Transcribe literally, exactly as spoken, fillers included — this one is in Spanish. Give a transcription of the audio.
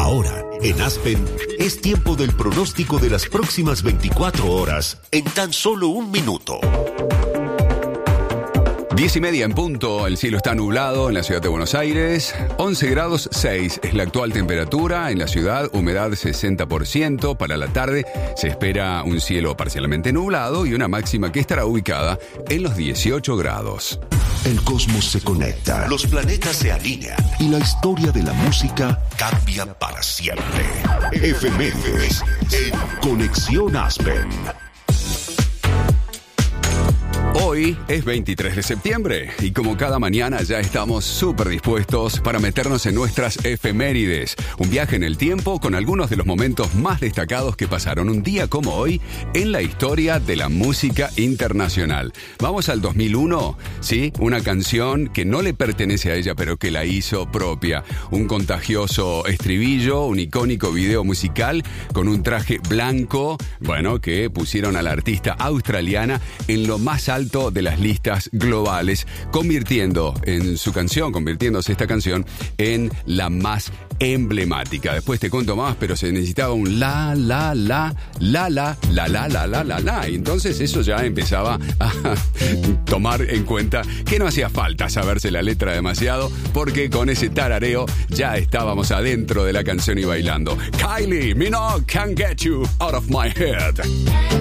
Ahora, en Aspen, es tiempo del pronóstico de las próximas veinticuatro horas en tan solo un minuto. Diez y media en punto, el cielo está nublado en la ciudad de Buenos Aires, once grados seis es la actual temperatura en la ciudad, humedad sesenta por ciento, para la tarde se espera un cielo parcialmente nublado y una máxima que estará ubicada en los dieciocho grados. El cosmos se conecta, los planetas se alinean y la historia de la música cambia para siempre. Efemérides en Conexión Aspen. Hoy es veintitrés de septiembre y como cada mañana ya estamos súper dispuestos para meternos en nuestras efemérides. Un viaje en el tiempo con algunos de los momentos más destacados que pasaron un día como hoy en la historia de la música internacional. Vamos al dos mil uno, ¿sí? Una canción que no le pertenece a ella pero que la hizo propia. Un contagioso estribillo, un icónico video musical con un traje blanco, bueno, que pusieron a la artista australiana en lo más alto de las listas globales, convirtiendo en su canción, convirtiéndose esta canción en la más emblemática. Después te cuento más, pero se necesitaba un la, la, la, la, la, la, la, la, la, la, la. Y entonces eso ya empezaba a tomar en cuenta que no hacía falta saberse la letra demasiado, porque con ese tarareo ya estábamos adentro de la canción y bailando. Kylie Minogue, Can't Get You Out of My Head.